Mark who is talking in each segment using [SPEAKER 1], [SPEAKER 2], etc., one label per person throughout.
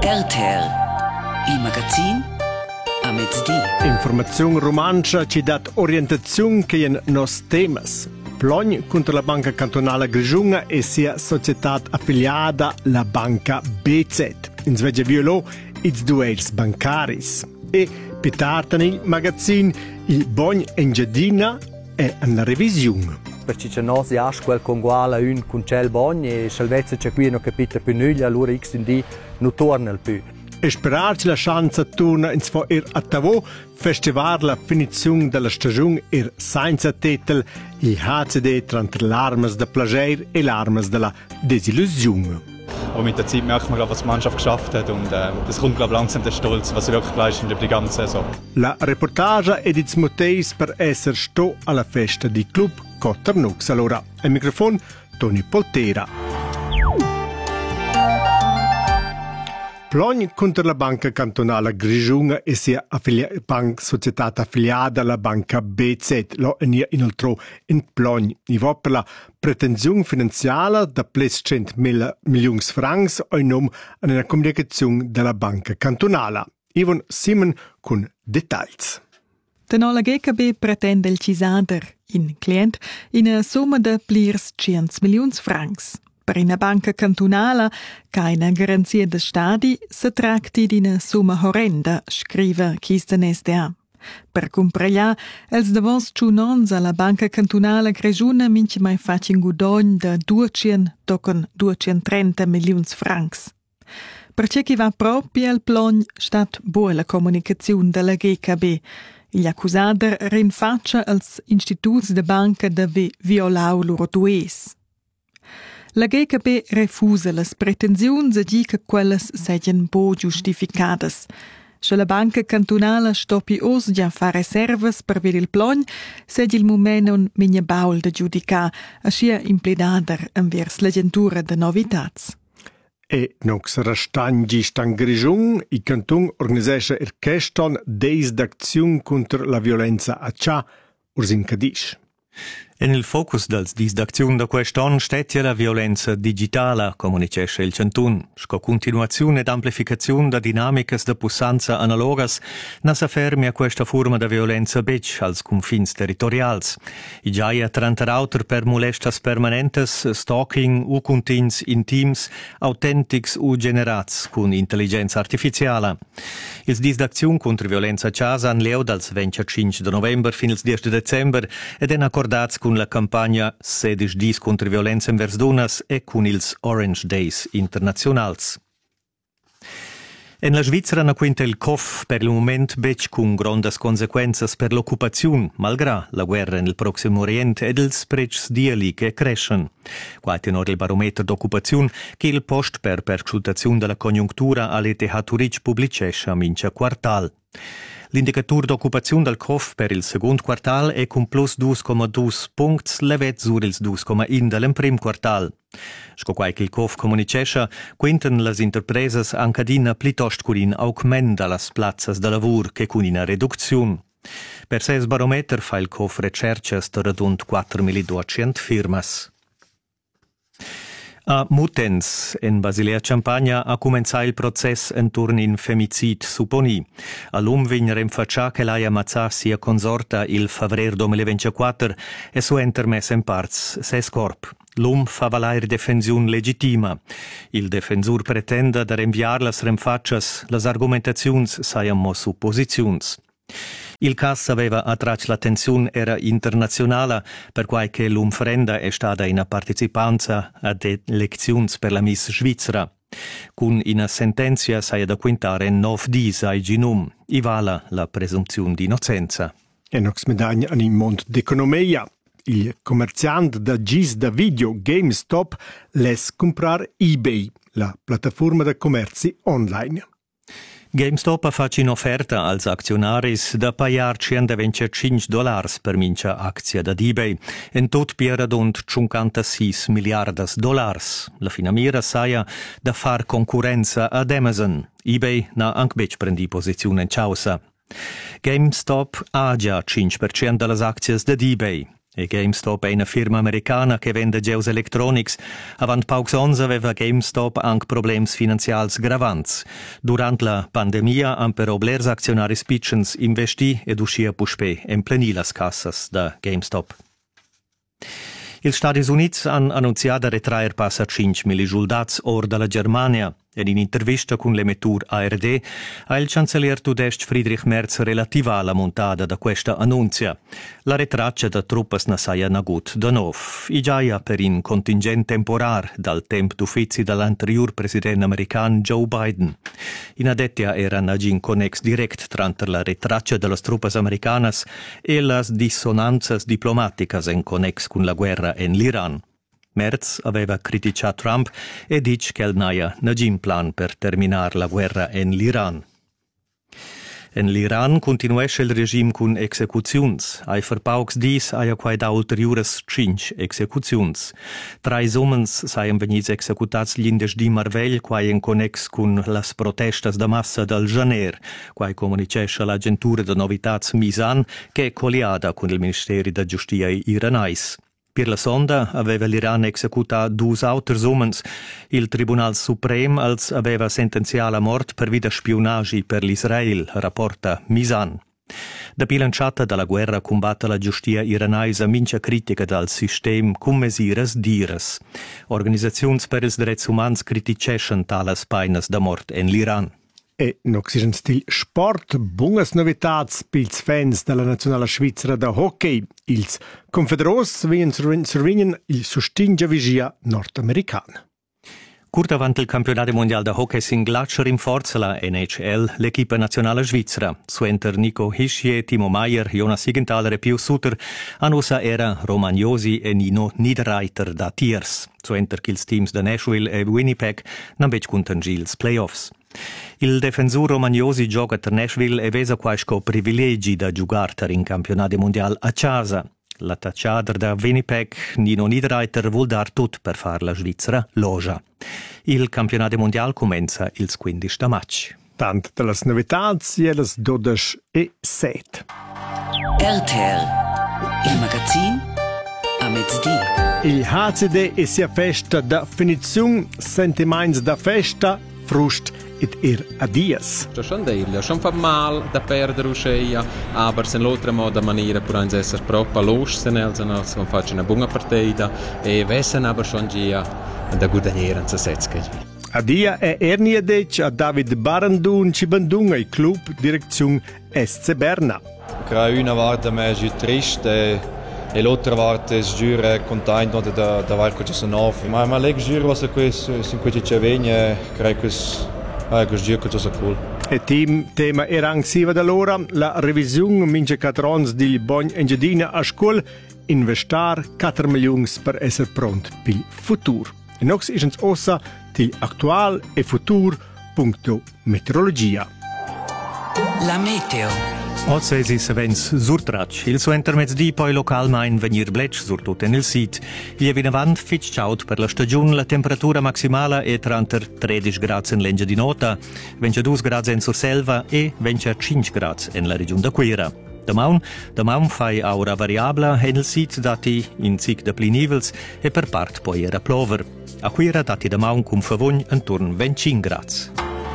[SPEAKER 1] RTR, il magazin a mezz'dì.
[SPEAKER 2] Informazione romancia ci dat orientazione che in nos temas. Plogn contro la Banca Cantonale Grischunga e sia società affiliata la Banca BZ. In Svezia violò i due bancaris. E pitarta nel magazin il Bogn Engiadina è una revisione.
[SPEAKER 3] Perché c'è nos jasch quel conguala un con cel Bogn e salvezza c'è qui non capita più nulla, allora x in di non torna più.
[SPEAKER 2] E sperarci la chance torna in sfo a Tavo festivar la finizione della stagione senza titel il HCD tra l'armas da plager e l'armas della desillusione.
[SPEAKER 4] Aber mit der Zeit merkt man, was die Mannschaft geschafft hat und das kommt, glaube ich, langsam der Stolz, was sie wirklich leisten über die ganze Saison.
[SPEAKER 2] La reportage è di motivi per essere sto alla festa di Club Cotternux. Allora, al microfono Toni Poltera. Plogn contro la Banca Cantonale Grischunga e sia società affiliata alla Banca BZ. Lo è inoltre in Plogn. I va per la pretensione finanziaria da plus 100 milioni francs in nome di una comunicazione della Banca Cantonale. Ivan Simon con dettagli.
[SPEAKER 5] La GKB pretende il cisader in client in una somma di plus 100 milioni francs. Per una banca cantonale, che ha una garanzia di stadi, si tratta di una somma horrenda, scrive Kirsten SDA. Per comprare, els davos ciunons alla banca cantonale Grischunga mince mai facin gudogn da 200 toccon 230 milioni francs. Perché chi va proprio al plogn, stat buona la comunicazione della GKB. Gli accusader rinfaccia als istituts de banca da violau loro dues. La GKB refusa las pretensiuns e di che quelles seien bo giustificadas. Se la banca cantonale stoppi os già fare serves per ver il plogn, sed il moment un migna baul da giudicar, aschia implidader envers l'agentura de novitats.
[SPEAKER 2] E nox restangi stan Grischung, i canton organisesce keston deis d'acziun contro la violenza a Cia, ursin Cadisch.
[SPEAKER 6] En il focus dels dis d'acziun da quest'on stetia la violenza digitala, comunicesce il Cantun, sco continuazione ed amplificazione da dinamicas da pussanza analogas, nas affermi a questa forma da violenza bec als confins territorials. I giaia tranterauter per molestas permanentes, stalking u contins intims, autentics u generats cun intelligenza artificiala. Ils dis d'acziun contra violenza chasa han leu dals 25 de november fin ils 10 de december ed en accordats con la campagna 16 dis contra violenza envers donas e con ils Orange Days internazionals. En la Svizzera na quinta il COF per il moment bec con grandes consequenzas per l'occupazione, malgrà la guerra nel Prossimo Oriente ed ils precs dieli che crescen. Qua tenor il barometro d'occupazione che il post per percutazione della conjunctura all'ETH Zurich publicesce a mincia quartal. L'indicatur d'occupazione del COF per il secondo quartal è con plus 2,2 punts levet sur ils 2,1 del prim quartal. Sco quai che il COF comunicesce, quinten las interpresas ancadina plitost con in augment dallas plazzas de lavur che con una reduzione. Per ses barometer fa il COF recerches de radund 4.200 firmas. A Mutens, in Basilea Campagna, ha cominciato il processo intorno in femicid supponi. All'um vegn rinfaccià che l'ha ammazzata sia consorta il favrer 2024 e su intermessa in parts ses corp. L'um fa valair defensiun legittima. Il defensur pretende da rinviar las rinfaccias, las argumentaziuns saian mo supposiziuns. Il caso aveva attratto l'attenzione era internazionale per quai che l'umfrenda è stata in partecipanza ad elezioni per la Miss Svizzera. Con una sentenza saia da quintare 9 dis ai ginum, i vala la presunzione di innocenza.
[SPEAKER 2] E nox medagna in mondo d'economia. Il commerciante da gis da video GameStop les comprar eBay, la piattaforma da commerci online.
[SPEAKER 6] GameStop ha fatto un'offerta als azionaris da pagar $125 per mincia azia da eBay, in tot per radund 56 miliardas dollars. La fina mira saia da far concorrenza ad Amazon. eBay na anche bec prendi posizione in causa. GameStop ha già 5% delle azioni da eBay. E GameStop è una firma americana che vende geus electronics. Avant paucs ons aveva GameStop anche problems finanzials gravants. Durant la pandemia han però blers accionaris pitchens investi ed uscia puspè empleni las cassas da GameStop. Els Stati Units han annunciato retraer passa 5 miligiuldats or dalla Germania. In un'intervista con l'emettur ARD ha il cancellier tudest Friedrich Merz relativa alla montata da questa annunzia. La retraccia da truppas na saia nagut da nov. I giaia per in contingent temporar dal temp d'uffizi dall'anterior president american Joe Biden. In adettia era nagin connex direct tranter la retraccia delle truppas americanas e las dissonanzas diplomaticas en connex con la guerra en l'Iran. Merz aveva criticato Trump e dice che n'aia un plan per terminare la guerra in l'Iran. In l'Iran continuesce il regime con execuzions. Ai verpaucs dis aia quai da ulteriores 5 execuzions. 3 omens saien vegnits executats l'indes di Marvell quai in connex con las protestas da massa del janer, quai comunicesce l'agentura de novitats Misan che è colliada con il Ministeri da Giustia iranais. Per la sonda aveva l'Iran executato 2 auters omens. Il Tribunal Suprem els aveva sentenziato a mort per via spionagi per l'Israel, rapporta Misan. Da bilanciata dalla guerra combatte la giustia iranaisa mincha critica dal sistema con mesiras diras. Organizzazioni per ils drets umans criticescen talas painas da mort in l'Iran.
[SPEAKER 2] E noxischen stil sport, bungas novitats pils fans della nazionale svizzera da hockey. Ils confederos vien survegnen il sustingia vigia nordamericana.
[SPEAKER 6] Curt avant il campionato mondiale da hockey singlacia rinforza la NHL l'equipa nazionale svizzera. Suenter Nico Hischier, Timo Meier, Jonas Siegenthaler e Pius Suter anusa era Romagnosi e Nino Niederreiter da Tiers. Suenter kils teams da Nashville e Winnipeg non bec contangils playoffs. Il defensor Romagnosi gioca a Nashville e vesa quaisco privilegi da giugarter in campionato mondiale a casa. L'attacciader da Winnipeg, Nino Niederreiter, vuol dar tut per far la Svizzera loja. Il campionato mondiale comenza il 15 match.
[SPEAKER 2] Tant de las novitats e las 12:07.
[SPEAKER 1] RTL, il magazin a mezz'dì.
[SPEAKER 2] Il HCD e sia festa da finizione, sentiments da festa, frust ed adias.
[SPEAKER 7] Schon dirli, schon fa mal da perdere usceia, aber sen l'altra moda maniera per uns esser proprio los sen els nos faccio una buona partita e vessen aber schon gia da guadagniere in setske.
[SPEAKER 2] Adia e ernia dec a David Barandun ci bandung ai club direzione SC Berna.
[SPEAKER 8] Una volta me giù triste e l'altra volta giuro contento da valco ci sono ma leg giuro was questo in cui ci viene credo che cosa cool.
[SPEAKER 2] E tema era anxiva da allora la revisione mince catrons di Bogn Engiadina a scuola investar 4 milioni per essere pronti per il futuro. E nox isens ossa di attual e futur punto meteorologia.
[SPEAKER 1] La meteo.
[SPEAKER 6] Oggi si vens surtrac. Il suo intermezzi poi localmein venir blec surtut en il sit. Il viene avant fitch ciaut per la stagione la temperatura maximale è tra 13 gradi in Lengia di Nota, 22 gradi in Surselva e 25 gradi in la regione da Quera. Damaun fai aura variabla en il sit dati in zic da pli nivels e per part poi era plover. A Quera dati damaun cum favogn intorno 25 gradi.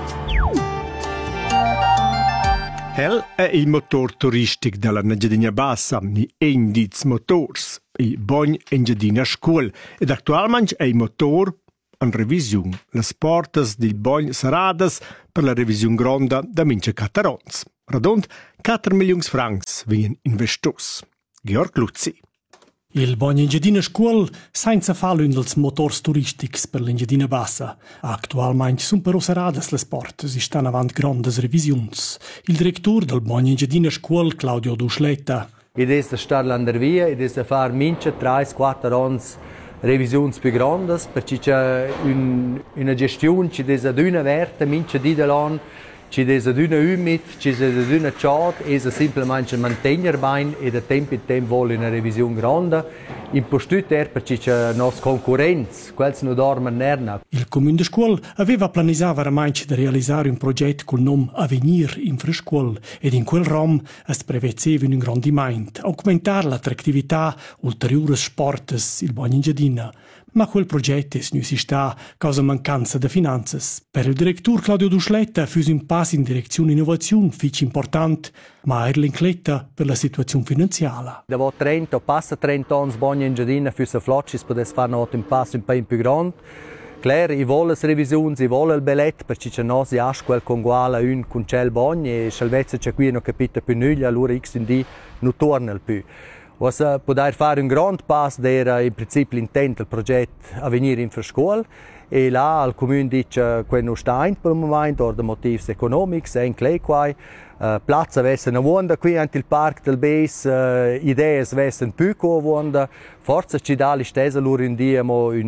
[SPEAKER 2] El è il motor turistico della Engiadina Bassa, i Indiz Motors, i Bogn Engiadina Scuol, ed attualmente è il motor in revisione. Le portas del Bogn Saradas per la revisione gronda da Mince Catarons. Radont 4 milioni francs vengono investos. Georg Luzzi.
[SPEAKER 9] Il Bogn Engiadina Scuol senza fa l'un dels motors turistics per l'Engiadina Bassa. Actualmente sono però serradas le portas e stanno avanti grandes revisiuns. Il direttore del Bogn Engiadina Scuol, Claudio Duschletta.
[SPEAKER 3] Ed è da stare an der via, ed è da fare mince 3-4 anni revisioni più grandi, perché c'è una gestione che è da una verta mince di dell'anno ci desa d'una umid, ci desa d'una ciad, esa simplemente mantenere bain e da tempo in tempo vuole una revisione grande. Impostut perché c'è nostra concorrenza, quels non dormen nerna.
[SPEAKER 9] Il Comune de Scuol aveva planisato veramente di realizzare un progetto col nome Avenir Infrascuol ed in quel rom es prevezzeva un ingrandimento, aumentare l'attrattività, ulteriori sportes, il buon Engiadina. Ma quel progetto non si sta causa mancanza di finanze. Per il direttore Claudio Duschletta fu un passo in direzione innovazione fitch importante, ma era l'incletta per la situazione finanziaria.
[SPEAKER 3] Dopo 30 anni, buon Engiadina fu se flottis potesse fare un passo un po' più grande. Claro, i vuole le revisioni, i vuole il bellet, perché c'è non si ha quel conguala un con c'è bagno e salvezza c'è qui non capita più nulla, allora x in d non torna più. Was poter fare un grande passo era in principio l'intento del progetto Avenir Infrascuol e là al comune dice che non sta in per il momento per motivi economici e in clay qua Platz avesse una wanda qui anche il parco del base idee avesse più co wanda forse ci dà l'istesa loro in dia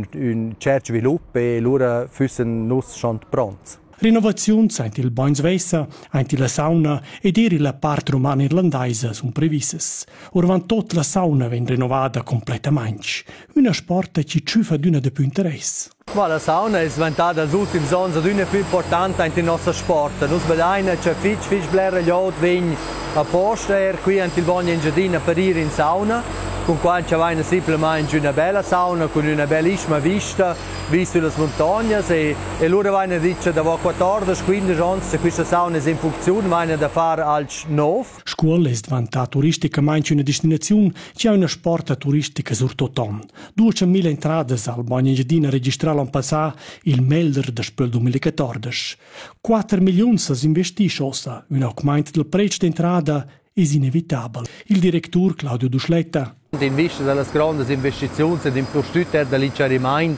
[SPEAKER 3] un certo sviluppo e loro fossero nus schon pronti.
[SPEAKER 9] Rinnovazioni anche il Bainsvessa, anche la sauna ed eri la parte romana irlandese sono previste. Ora tutta la sauna viene rinnovata completamente. Una sport che ci fa d'una di più interesse.
[SPEAKER 3] Ma la sauna è diventata negli ultimi anni una più importante nel nostro sport. Noi vediamo che fisch blera gli altri vengono a posto qui anche il buon Engiadina per ir in sauna. Con qua c'è semplicemente una bella sauna con una bellissima vista sulle montagne e loro vanno a dire che da 14-15 anni se questa sauna è in funzione vanno da fare al 9.
[SPEAKER 9] Scuola è diventata turisticamente una destinazione che ha una sport turistica sur toton. 200.000 entrate al buon Engiadina registrare l'anno passato il melder del spel 2014. 4 milioni si investisce ossa, un aumento del prezzo d'entrata è inevitabile. Il direttore Claudio Duschletta.
[SPEAKER 3] In vista delle grandi investizioni ed impostute dall'incerimento,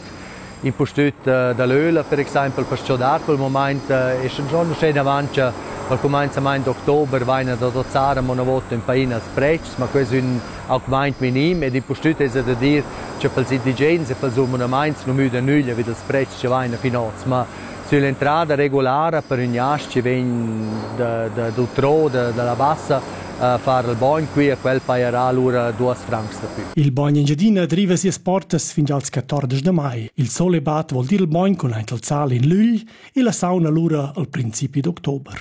[SPEAKER 3] impostute dall'Öla per esempio per studiare per il momento è già scena avanti al cominciamento di ottobre vanno da dozzare una volta in paese prezzi, ma questo è un aumento minimo ed impostute è da dire che per gli indigeni e per gli monumenti non muda nulla vedo il prezzo che vanno fino a ma sull'entrata regolare per un jas che viene dall'Utro, dalla bassa fare il bagno qui e quel pagherà l'ora 2 francs da più.
[SPEAKER 9] Il bagno Engiadina arriva si sportes fino al 14 mai. Il sole bat vuol dire il bagno con il sale in luglio e la sauna l'ora al principio d'ottobre.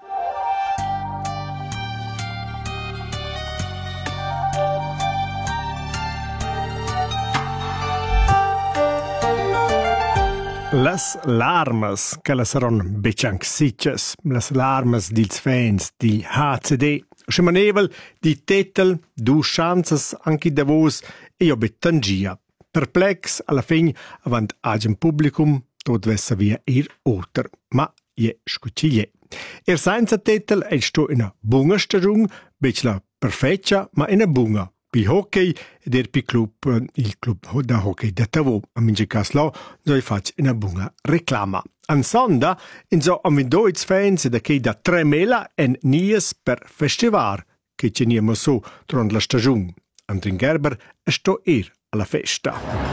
[SPEAKER 2] Las larmas che saranno becanxicces, las larmas dils fans di HCD, scemanevel di tetel, du chances anche da vos e io bettangia. Perplex alla fin avant agem publicum tot vessa via oter, ma je scuciglie. Senza tetel è sto una bunga stagione, becla perfeccia, ma una bunga. Pi hockey ed pi club, il club da hockey da Tavo, a mince caslo, noi faccio una buona reclama. An sonda, in so amidoiz fans da che da 3.000 en nies per festival, che ci niemo so durante la stagione. Andrin Gerber sto alla festa.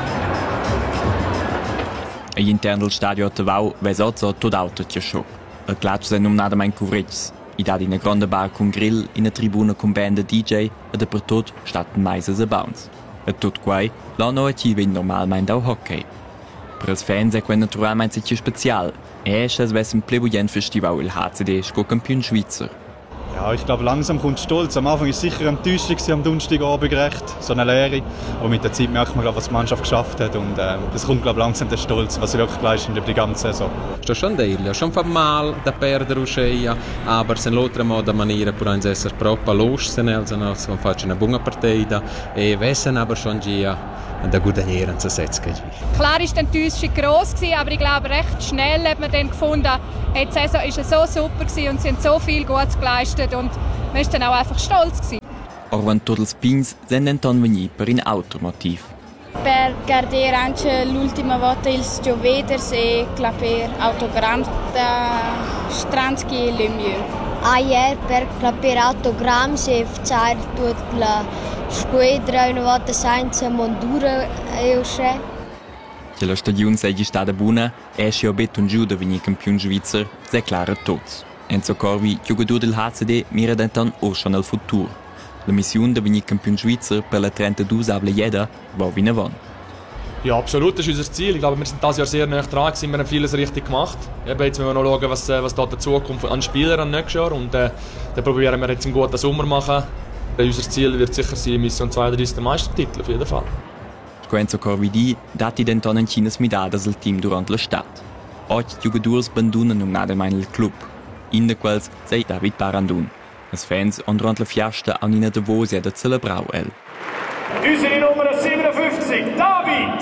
[SPEAKER 10] All'interno del stadio Tavo vesozzo tot auto c'è show. Il clutch è nominatamente couvreggio. I dà in una grande bar con grill, in una tribuna con band DJ e dappertutto statten meises e bounce. E tutto qua, l'anno ci viene normalmente auch hockey. Per i fans è quello naturalmente più speciale. E es un plebojent Festival il HCD Sco-Campion Schweizer.
[SPEAKER 4] Ja, ich glaube, langsam kommt Stolz. Am Anfang war es sicher eine Enttäuschung am Donnerstagabend recht, so eine Leere. Aber mit der Zeit merkt man, was die Mannschaft geschafft hat. Und das kommt, glaube ich, langsam der Stolz, was sie wirklich geleistet über die ganze Saison.
[SPEAKER 7] Sto schon dirlo, schon fa mal da perdere uscire, aber se l'altra moda maniera per uns essere proprio los, se nel senso faccio una buona partita e wissen aber schon gia da guadagnieren zu setzen.
[SPEAKER 11] Klar ist die Enttäuschung gross gewesen, aber ich glaube recht schnell hat man dann gefunden, die Saison war so super gewesen und sie haben so viel Gutes geleistet und man ist dann auch einfach stolz gewesen.
[SPEAKER 10] Orvan tots els pins sen denton venir per in automotiv.
[SPEAKER 12] Per guardare anche l'ultima volta ils gioveders e claper autogram da Stranski e le mieux.
[SPEAKER 13] Ieri per claper autogram se fare tutta la squadra una volta senza mondura e usce.
[SPEAKER 10] Che la stagione sei stata buona, e si ha bet un giù da venire campione svizzero, c'est claro a tots. Enzo Corvi, giocatore del HCD, mira denton auch schon al futur. La missione de venir campion svizzer per la 32able Jeda war wie avant.
[SPEAKER 14] Ja, absolut, das ist unser Ziel. Ich glaube, wir sind dieses Jahr sehr nah dran, wir haben vieles richtig gemacht. Eben, jetzt müssen wir noch schauen, was da dazukommt an Spielern an nächstes Jahr. Und dann probieren wir jetzt einen guten Sommer machen. Unser Ziel wird sicher sein, Mission 32 der Meistertitel, auf jeden Fall.
[SPEAKER 10] Enzo Corvi dati denton en chinas midadas al team durant l'estat. 8 giocators bandunan un nademain il club. In de quels sei David Barandun. Els fans han durant la fiesta an ina devosia da celebrau el.
[SPEAKER 15] Unsere Nummer 57, David!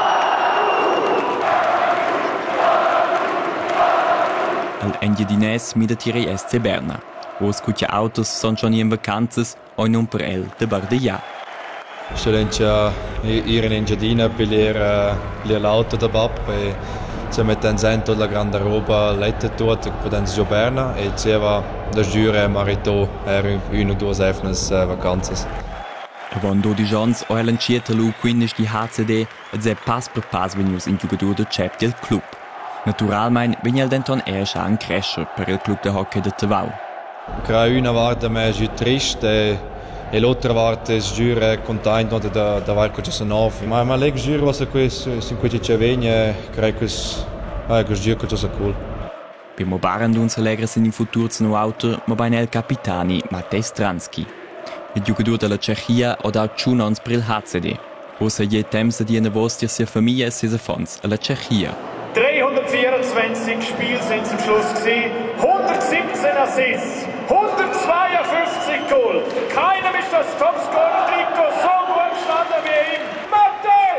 [SPEAKER 10] Al Engiadines mida tirei SC Berna. Wo scutia autos son schon in vacanzas o non per el de Bardeia.
[SPEAKER 8] Studentja hier in Engiadina per l'auto da Bab e se metten sento la grande roba lette tot potens jo Berna e ceva da giure marito er uno due sefnes vacanzas.
[SPEAKER 10] Avon 12 ans o lanciata lu 15 di HCD ed è pass per pass venius in giocatore del CEP del club. Naturalmein vegn el denton scha un crescer per il club de hockey de Tavau.
[SPEAKER 8] Cra una varta me giù triste e l'altra varta è giure contento da varco ci sono ma leg giuro was questo sin quei ci vegna crei che giuro che cosa cool.
[SPEAKER 10] Bimo Barandun s'alegra in futuro no auto ma bei el capitani Matej Stranski. Il giocatore della Cechia ha dato 1 ans per il HCD. Ossa je temps di una vostra sia famiglia e sia fons alla Cechia.
[SPEAKER 15] 324 Spiele sind zum Schluss gewesen, 117 Assists, 152 Goal. Keinem ist das Topscorer-Trikot so gut gestanden wie ihm. Matej!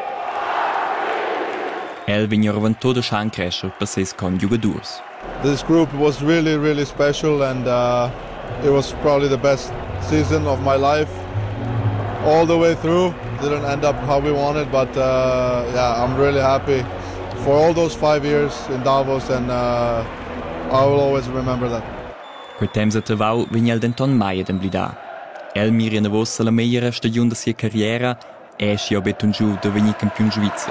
[SPEAKER 10] El vegna todo schan crescer per ses con giocators.
[SPEAKER 16] This group was really special and it was probably the best season of my life all the way through. Didn't end up how we wanted, but I'm really happy for all those 5 years in Davos and I will always remember that.
[SPEAKER 10] Quei temps a Tavau vegna el denton mai ad emblidar. El miri na vossa la megliera stagione da sia carriera e si ha betun giù da venir campion svizzer.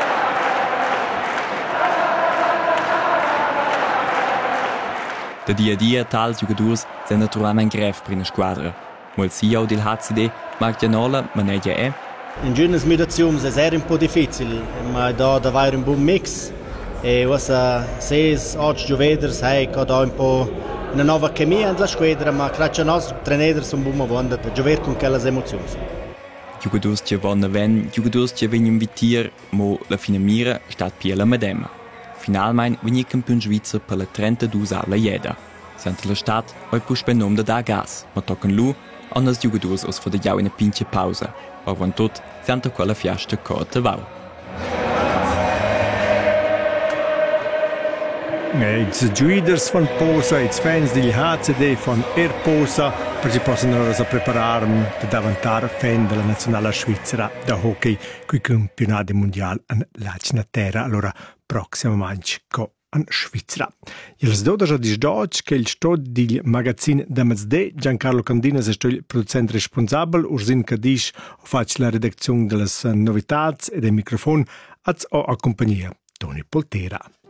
[SPEAKER 10] Da dia a dia tals giocators sen naturalmein gref per una squadra. Ma il CEO del HCD, Marc Gianola, manegia è
[SPEAKER 17] in giorni mediazioni è un po' difficile, ma da avere un buon mix e questa 6-8 giovedere sai che da un po' una nuova chemia nella squadra, ma grazie a noi trainer sono buon mondo per giocare con quelle emozioni.
[SPEAKER 10] Giocators che vanno ven, giocators che vengono invitare, ma la fine mira sta più la medema. Finalmente venir campion svizzer per la 32able Jeda. Sente la stat oi può spendere da gas, ma toccano lu hanno i giocators os for da jau in una pinche pausa. Avant tot, sente quella fiasta co a Tavau.
[SPEAKER 2] I giuiders von Posa, i fans del HCD von Posa, per ci possono ora preparare per diventare fan della nazionale svizzera da hockey con i campionati mondiali in Lacina Terra, allora prossimamente con in Svizzera. Il 12 di oggi che il studio del magazzino MSD, Giancarlo Candinas è il producente responsabile, Ursin Cadish fa la redazione delle novità e del microfono, a compagnia Toni Poltera.